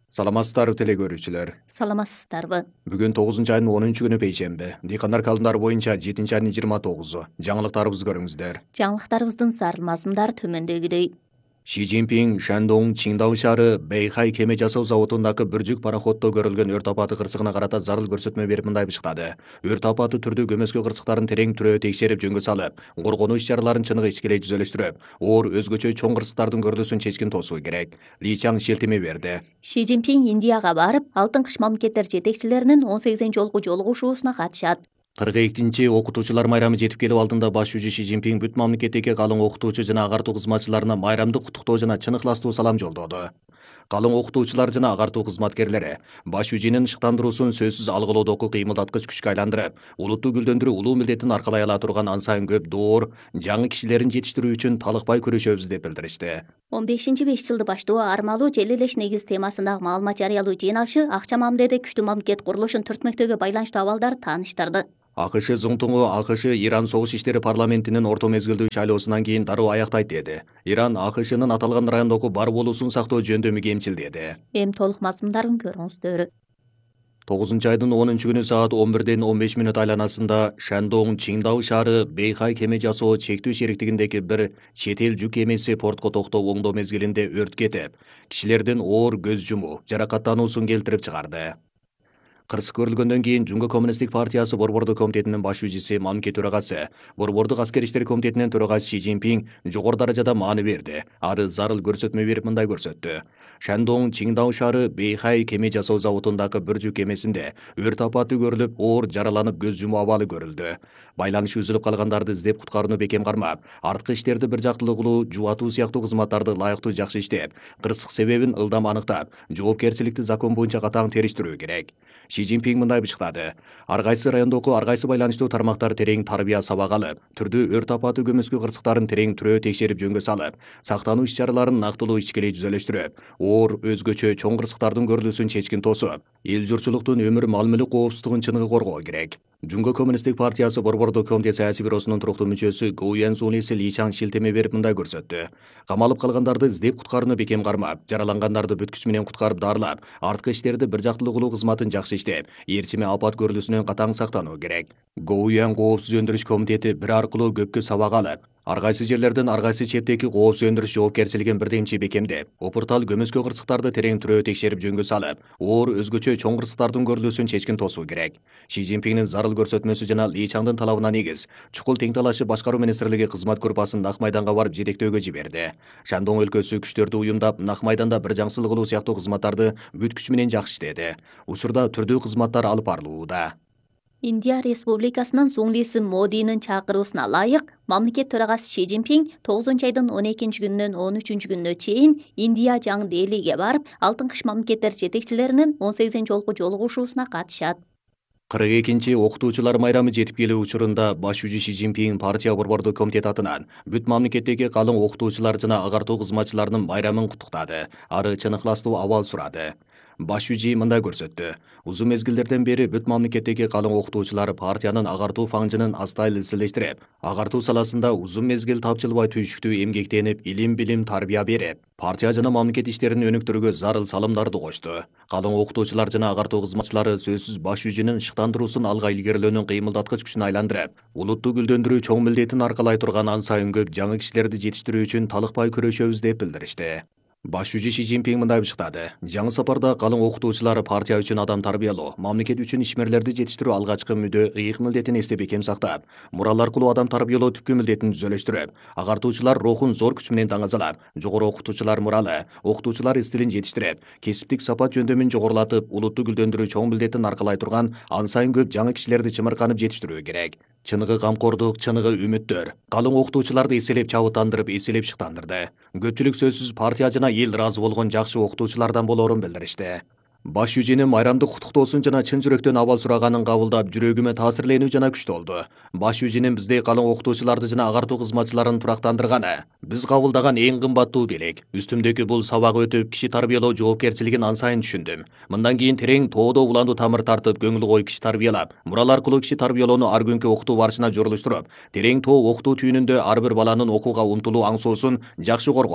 Саламатсыздарбы теле көрүүчүлөр. Саламатсыздарбы. Бүгүн 9 айдын 10 күнү пейшемби. Дыйкандар калымдары боюнча 7 айдын 29-у. Жаңылыктарыбызды көрүңүздөр. Жаңылыктарыбыздын зарыл мазмундары төмөндөгүдөй. Ши Цзиньпин Шандong Чиндао шаары Бэйхай кеме жасоо заводундагы бүржүк пароходдо көрүлгөн өрт апаты кырсыгына карата зарыл көрсөтмө берип мындай бышкады. Өрт апаты түрдүү көмөскө кырсыктарын терең түрөө текшерип жөнгө салып, коргонуу иш-чараларын чыныгы ичкилей түзөлүштүрүп, оор өзгөчө чоң кырсыктардын көрүлүүсүн чечкин тосуу керек. Ли Чаң шилтеме берди. Ши Цзиньпин Индияга барып, Алтын кыш мамлекеттер жетекчилеринин 18-жолку жолугушуусуна катышат. 42 окутуучулар майрамы жетип келип алдында баш жүзү Ши Цзиньпин бүт мамлекеттеги калың окутуучу жана агартуу кызматчыларына майрамдык куттуктоо жана чын ыкластуу салам жолдоду. Калың окутуучулар жана агартуу кызматкерлери баш жүзүнүн ышыктандыруусун сөзсүз алгылоодогу кыймылдаткыч күчкө айландырып, улутту гүлдөндүрүү улуу милдетин аркалай ала турган ан сайын көп доор, жаңы кишилерин жетиштирүү үчүн талыкпай күрөшөбүз деп билдиришти. 15-5 жылды баштоо армалуу жел элеш негиз темасындагы маалымат жарыялоо жыйналышы акча мамиледе күчтүү мамлекет курулушун түртмөктөгө байланыштуу абалдарды тааныштырды. АКШ зуңтуңу АКШ Иран согуш иштери парламентинин орто мезгилдүү шайлоосунан кийин дароо аяктайт деди. Иран АКШнын аталган райондогу бар болуусун сактоо жөндөмү кемчил деди. Эми толук мазмундарын көрүңүздөр. 9 айдын 10 күнү саат 11:15 айланасында Шандong Чиндао шаары Бэйхай кеме жасоо чектүү шериктигиндеги бир чет эл жүк кемеси портко токтоп оңдоо мезгилинде өрт кетип, кишилердин оор көз жумуу, жаракаттануусун келтирип чыгарды. Кырсык көрүлгөндөн кийин Жумго коммунисттик партиясы борбордук комитетинин баш жүзүсү мамлекет төрагасы, борбордук аскер иштери комитетинин төрагасы Ши Цзиньпин жогору даражада маани берди. Ары зарыл көрсөтмө берип мындай көрсөттү. Шандong Чиндао шаары Бэйхай кеме жасоо заводундагы бир жүк кемесинде өрт апаты көрүлүп, оор жараланып көз жумуу абалы көрүлдү. Байланышы үзүлүп калгандарды издеп куткарууну бекем кармап, арткы иштерди бир жактылуу кылуу, жубатуу сыяктуу кызматтарды лайыктуу жакшы иштеп, кырсык себебин ылдам аныктап, жоопкерчиликти закон боюнча катаң териштирүү керек. Ши Цзиньпин мындай бышкады. Ар кайсы райондогу ар кайсы байланыштуу тармактар терең тарбия сабак алып, түрдүү өрт апаты көмөскө кырсыктарын терең түрөө текшерип жөнгө салып, сактануу иш-чараларын нактылуу ичкилей түзөлүштүрүп, оор өзгөчө чоң кырсыктардын көрүлүүсүн чечкин тосуп, эл журтчулуктун өмүр мал-мүлк коопсуздугун чыныгы коргоо керек. Жумго коммунисттик партиясы борбордук комитет саясий бюросунун туруктуу мүчөсү Го Ян Сунеси Ли Чаң шилтеме берип мындай көрсөттү. Камалып калгандарды издеп куткарууну бекем кармап, жаралангандарды бүт күч менен куткарып дарылап, арткы иштерди бир жактылуу кылуу кызматын жакшы иштеп, эрчиме апат көрүлүүсүнөн катаң сактануу керек. Го Ян коопсуз өндүрүш комитети бир аркылуу көпкө сабак алып, ар кайсы жерлерден ар кайсы чептеги коопсуз өндүрүш жоопкерчилигин бирдемчи бекемдеп, опуртал көмөскө кырсыктарды терең түрөө текшерип жөнгө салып, оор өзгөчө чоң кырсыктардын көрүлүүсүн чечкин тосуу керек. Ши Цзиньпиндин зарыл көрсөтмөсү жана Ли Чаңдын талабына негиз чукул тең талашчы башкаруу министрлиги кызмат группасын Нак майданга барып жетектөөгө жиберди. Шандong өлкөсү күчтөрдү уюмдап, Нак майданда бир жаңсылык кылуу сыяктуу кызматтарды бүт күч менен жакшы иштеди. Учурда түрдүү кызматтар алып барылууда. Индия Республикасынын Суңлиси Модинин чакыруусуна ылайык, мамлекет төрагасы Ши Цзиньпин 9 айдын 12-күнүнөн 13-күнүнө чейин Индия жаңы Делиге барып, Алтын кыш мамлекеттер жетекчилеринин 18-жолку жолугушуусуна катышат. 42 окутуучулар майрамы жетип келүү учурунда баш жүзү Ши Цзиньпин партия борбордук комитет атынан бүт мамлекеттеги калың окутуучулар жана агартуу кызматчыларынын майрамын куттуктады. Ары чын ыкластуу абал сурады. Баш жүзү мындай көрсөттү. Узун мезгилдерден бери бүт мамлекеттеги калың окутуучулар партиянын агартуу фаңжынын астайыл изилештирип, агартуу саласында узун мезгил тапчылбай түйшүктүү эмгектенип, илим-билим тарбия берип, партия жана мамлекет иштерин өнүктүрүүгө зарыл салымдарды кошту. Калың окутуучулар жана агартуу кызматчылары сөзсүз баш жүзүнүн ышыктандыруусун алга илгерилөөнүн кыймылдаткыч күчүн айландырып, улутту гүлдөндүрүү чоң милдетин аркалай турган ан сайын көп жаңы кишилерди жетиштирүү үчүн талыкпай күрөшөбүз деп билдиришти. Баш жүзү Ши Цзиньпин мындай бышкады. Жаңы сапарда калың окутуучулар партия үчүн адам тарбиялоо, мамлекет үчүн ишмерлерди жетиштирүү алгачкы мүдө ыйык милдетин эсте бекем сактап, мурал аркылуу адам тарбиялоо түпкү милдетин түзөлүштүрүп, агартуучулар рухун зор күч менен таңазалап, жогору окутуучулар муралы, окутуучулар эс тилин жетиштирип, кесиптик сапат жөндөмүн жогорулатып, улутту гүлдөндүрүү чоң милдетин аркалай турган ан сайын көп жаңы кишилерди чымырканып жетиштирүү керек. Чыныгы камкордук, чыныгы үмүттөр. Калың окутуучуларды эселеп чабыттандырып, эселеп шыктандырды. Көпчүлүк сөзсүз партия жана эл ыраазы болгон жакшы окутуучулардан болоорун билдиришти. Баш жүзүнүн майрамдык куттуктоосун жана чын жүрөктөн абал сураганын кабылдап, жүрөгүмө таасирленүү жана күчтүү болду. Баш жүзүнүн биздей калың окутуучуларды жана агартуу кызматчыларын турактандырганы биз кабылдаган эң кымбаттуу белек. Үстүмдөгү бул сабак өтүп, киши тарбиялоо жоопкерчилигин ан сайын түшүндүм. Мындан кийин терең тоодо уландуу тамыр тартып, көңүл коюп киши тарбиялап, мурал аркылуу киши тарбиялоону ар күнкү окутуу барышына жорулуштуруп, терең тоо окутуу түйүнүндө ар бир баланын окууга умтулуу аңсоосун жакшы коргойм.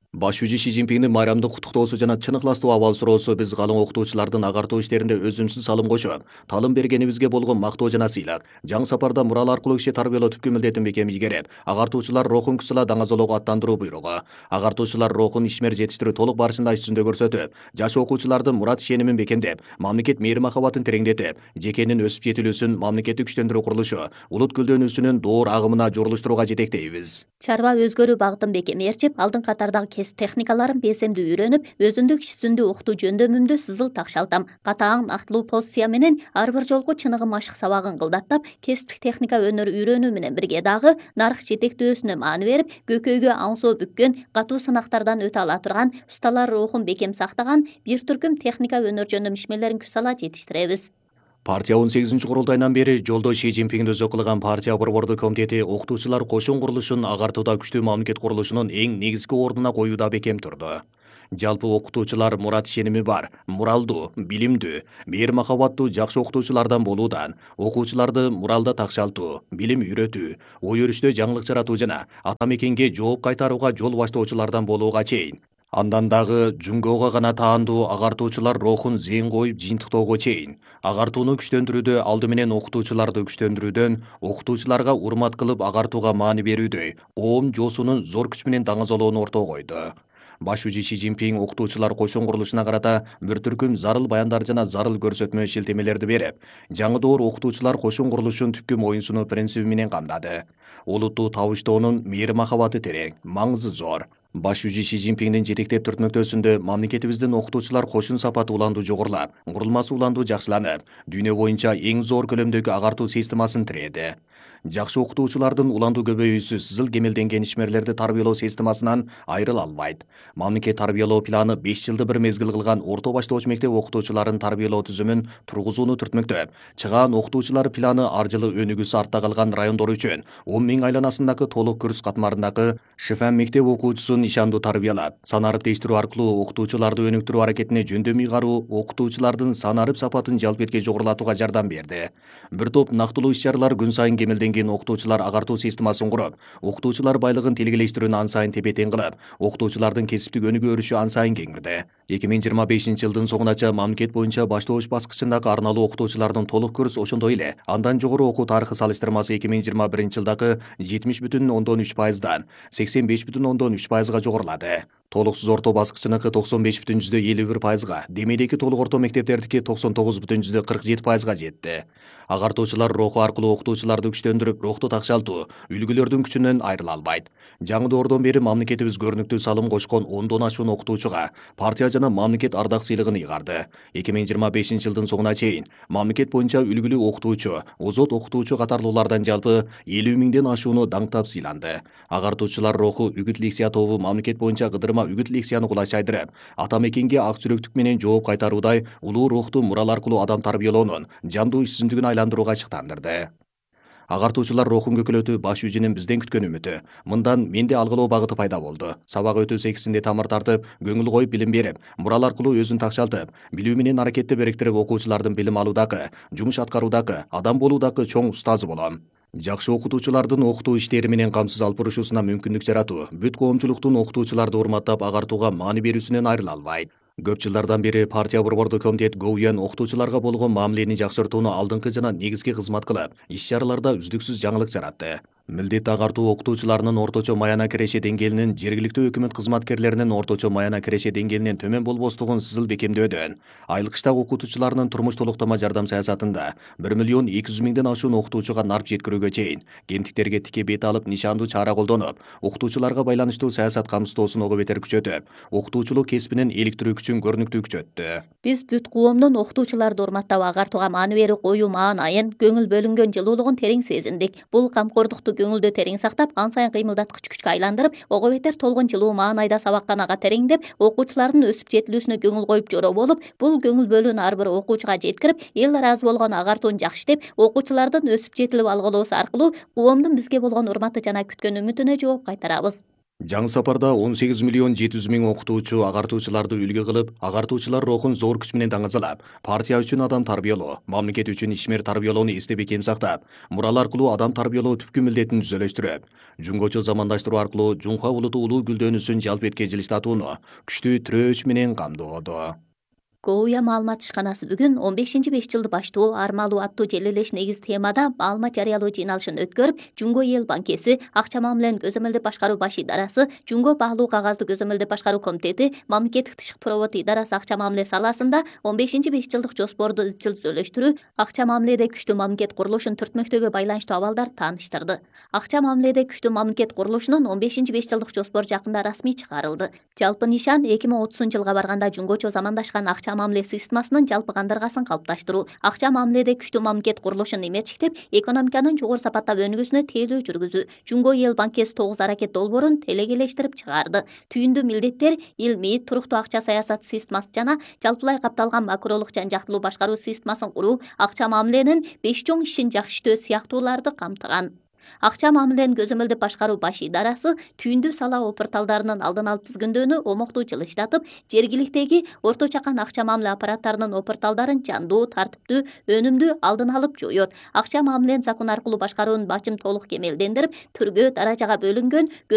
Баш жүзү Ши Цзиньпиңдин майрамдык куттуктоосу жана чын ыкластуу абал суроосу биз калың окутуучулардын агартуу иштеринде өзүнсүз салым кошуп, таалым бергенибизге болгон мактоо жана сыйлык, жаңы сапарда мурал аркылуу киши тарбиялоо түпкү милдетин бекем ийгерип, агартуучулар рухун кысыла даңазалоого аттандыруу буйругу. Агартуучулар рухун ишмер жетиштирүү толук барышында иш жүзүндө көрсөтүп, жаш окуучулардын мурат ишенимин бекемдеп, мамлекет мээри махабатын тереңдетип, жекенин өсүп жетилүүсүн, мамлекетти күчтөндүрүү курулушу, улут гүлдөнүүсүнүн доор агымына жорулуштурууга жетектейбиз. Чарба өзгөрүү багытын бекем ээрчип, алдын катардагы кесип техникаларын бесемдүү үйрөнүп, өзүндүк иш жүзүндө окутуу жөндөмүмдү сызыл такшалтам, катаң актылуу позиция менен ар бир жолку чыныгы машык сабагын кылдаттап, кесиптик техника өнөр үйрөнүү менен бирге дагы нарк жетектөөсүнө маани берип, көкөйгө аңсоо бүккөн, катуу сынактардан өтө ала турган, усталар рухун бекем сактаган бир түркүм техника өнөр жөндөм ишмерлерин күч сала жетиштиребиз. Партия 18 курултайынан бери жолдо Ши Цзиньпиңди өзү кылган партия борбордук комитети окутуучулар кошун курулушун агартууда күчтүү мамлекет курулушунун эң негизги ордуна коюуда бекем турду. Жалпы окутуучулар мурат ишеними бар, муралдуу, билимдүү, мээри махабаттуу жакшы окутуучулардан болуудан, окуучуларды муралда такшалтуу, билим үйрөтүү, ой өрүштө жаңылык жаратуу жана ата мекенге жооп кайтарууга жол баштоочулардан болууга чейин. Андан дагы жунгоого гана таандуу агартуучулар рухун зыйын коюп жыйынтыктоого чейин. Агартууну күчтөндүрүүдө алды менен окутуучуларды күчтөндүрүүдөн, окутуучуларга урмат кылып агартууга маани берүүдөй оом жоосунун зор күч менен даңазалоону ортого койду. Баш жүзү Ши Цзиньпиң окутуучулар кошун курулушуна карата бир түркүм зарыл баяндар жана зарыл көрсөтмө шилтемелерди берип, жаңы доор окутуучулар кошун курулушун түпкү моюнсунуу принциби менен камдады. Улутту табыштоонун мээри махабаты терең, маңызы зор. Баш жүзү Ши Цзиньпиңдин жетектеп түртмөктөөсүндө мамлекетибиздин окутуучулар кошун сапаты уландуу жогорулап, курулмасы уландуу жакшыланып, дүйнө боюнча эң зор көлөмдөгү агартуу системасын тирээди. Жакшы окутуучулардын уландуу көбөйүүсү сызыл кемелденген ишмерлерди тарбиялоо системасынан айрыла албайт. Мамлекет тарбиялоо планы 5 жылды бир мезгил кылган орто баштооч мектеп окутуучуларын тарбиялоо түзүмүн тургузууну түртмөктөп, чыгаан окутуучулар планы ар жылы өнүгүүсү артта калган райондор үчүн 10 000 айланасындагы толук курс катмарындагы ШФМ мектеп окуучусун ишандуу тарбиялап, санарып тештирүү аркылуу окутуучуларды өнүктүрүү аракетине жөндөм ыйгаруу окутуучулардын санарып сапатын жалпы этке жогорулатууга жардам берди. Бир топ нактылуу иш-чаралар күн сайын кемелденген окутуучулар агартуу системасын куруп, окутуучулар байлыгын телгелештирүүнү ан сайын тепе-тең кылып, окутуучулардын кесиптик өнүгүү өрүшү ан сайын кеңирди. 2025 жылдын соңунача мамлекет боюнча баштооч баскычындагы арналуу окутуучулардын толук курс, ошондой эле андан жогору окуу тарыхы салыштырмасы 2021 жылдагы 70,3%дан 85,3%га жогорулады. Толуксуз орто баскычыныкы 95,51%га, демейдеги толук орто мектептердики 99,47%га жетти. Агартуучулар руху аркылуу окутуучуларды күчтөндүрүп, рухту такшалтуу, үлгүлөрдүн күчүнөн айрыла албайт. Жаңы доордон бери мамлекетибиз көрүнүктүү салым кошкон 10дон ашуун окутуучуга партия жана мамлекет ардак сыйлыгын ыйгарды. 2025 жылдын соңуна чейин мамлекет боюнча үлгүлүү окутуучу, озот окутуучу катарлуулардан жалпы 50 000ден ашууну даңктап сыйланды. Агартуучулар руху үгүт лекция тобу мамлекет боюнча кыдырма үгүт лекцияны кулай чайдырып, ата мекенге ак жүрөктүк менен жооп кайтаруудай улуу рухту мурал аркылуу адам тарбиялоонун жандуу иш жүзүндүгүн айландырууга шыктандырды. Агартуучулар рухун көкөлөтүү баш жүзүнүн бизден күткөн үмүтү. Мындан менде алгылоо багыты пайда болду. Сабак өтүү секисинде тамыр тартып, көңүл коюп билим берип, мурал аркылуу өзүн такшалтып, билүү менен аракетти бириктирип окуучулардын билим алуудагы, жумуш аткаруудагы, адам болуудагы чоң устазы болом. Жакшы окутуучулардын окутуу иштери менен камсыз алып барышуусуна мүмкүндүк жаратуу, бүт коомчулуктун окутуучуларды урматтап агартууга маани берүүсүнөн айрыла албайт. Көп жылдардан бери партия борбордук комитет ГОУЯН окутуучуларга болгон мамилени жакшыртууну алдыңкы жана негизги кызмат кылып, иш-чараларда үздүксүз жаңылык жаратты. Милдет агартуу окутуучуларынын орточо маяна киреше деңгээлинин жергиликтүү өкмөт кызматкерлеринин орточо маяна киреше деңгээлинен төмөн болбостугун сызыл бекемдөөдөн, айлык иштак окутуучуларынын турмуш толуктама жардам саясатында 1 200 000ден ашуун окутуучуга нарп жеткирүүгө чейин кемтиктерге тике бет алып нишандуу чара колдонуп, окутуучуларга байланыштуу саясат камсыздоосун ого бетер күчөтүп, окутуучулук кесибинин иликтирүү күчүн көрүнүктүү күчөттү. Биз бүт коомдун окутуучуларды урматтап агартууга маани берүү коюу маанайын, көңүл бөлүнгөн жылуулугун терең сезиндик. Бул камкордукту көңүлдө терең сактап, ан сайын кыймылдаткыч күчкө айландырып, ого бетер толгон жылуу маанайда сабакканага тереңдеп, окуучулардын өсүп жетилүүсүнө көңүл коюп жороо болуп, бул көңүл бөлүүнү ар бир окуучуга жеткирип, эл ыраазы болгон агартууну жакшы деп, окуучулардын өсүп жетилип алгылоосу аркылуу коомдун бизге болгон урматы жана күткөн үмүтүнө жооп кайтарабыз. Жаңы сапарда 18 миллион 700 миң окутуучу агартуучуларды үлгү кылып, агартуучулар рухун зор күч менен даңазалап, партия үчүн адам тарбиялоо, мамлекет үчүн ишмер тарбиялоону эстебек эм сактап, мурал аркылуу адам тарбиялоо түпкү милдетин түзөлөштүрүп, жумгочу замандаштыруу аркылуу Жумха улуту улуу гүлдөнүүсүн жалп эткежилиш татууну күчтүү тирөөч менен камдоодо. КОУЯ маалымат ишканасы бүгүн 15-5 баштоо армалуу аттуу желелеш негиз темада маалымат жарыялоо жыйналышын өткөрүп, Жумго эл банкеси, акча мамилени көзөмөлдөп башкаруу баш идарасы, Жумго баалуу кагазды көзөмөлдөп башкаруу комитети, мамлекеттик тышкы провод идарасы акча мамиле саласында 15-5 жоспорду изчил түзөлөштүрүү, акча мамиледе күчтүү мамлекет курулушун түртмөктөөгө байланыштуу абалдар тааныштырды. Акча мамиледе күчтүү мамлекет курулушунун 15-5 жоспору жакында расмий чыгарылды. Жалпы нишан 2030-жылга барганда жумгочо замандашкан акча мамиле системасынын жалпы кандыргасын калыпташтыруу, акча мамиледе күчтүү мамлекет курулушун эмерчиктеп, экономиканын жогору сапаттап өнүгүүсүнө тейлөө жүргүзүү. Жумго эл банкеси 9 аракет долбоорун телегелештирип чыгарды. Түйүндүү милдеттер илмий, туруктуу акча саясаты системасы жана жалпылай капталган макролук жан-жактылуу башкаруу системасын куруу, акча мамиленин 5 чоң ишин жакшыртуу сыяктууларды камтыган. Акча мамилени көзөмөлдөп башкаруу баш идарасы түйүндүү сала опорталдарынын алдын алып тизгиндөөнү омоктуу жылыштатып, жергиликтеги орто чакан акча мамиле аппараттарынын опорталдарын жандуу, тартиптүү, өнүмдүү алдын алып жоёт. Акча мамилени закон аркылуу башкаруунун бачым толук кемелдендирип, түргө, даражага бөлүнгөн